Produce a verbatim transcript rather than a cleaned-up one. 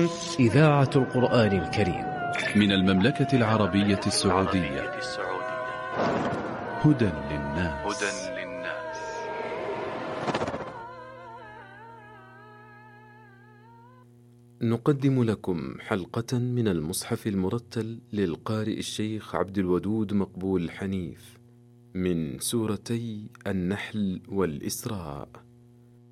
إذاعة القرآن الكريم من المملكة العربية السعودية. هدى للناس. نقدم لكم حلقة من المصحف المرتل للقارئ الشيخ عبد الودود مقبول حنيف من سورتي النحل والإسراء.